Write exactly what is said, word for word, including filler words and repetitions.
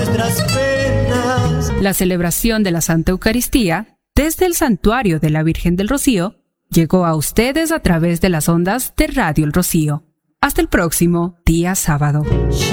nuestras penas. La celebración de la Santa Eucaristía desde el Santuario de la Virgen del Rocío llegó a ustedes a través de las ondas de Radio El Rocío. Hasta el próximo día sábado.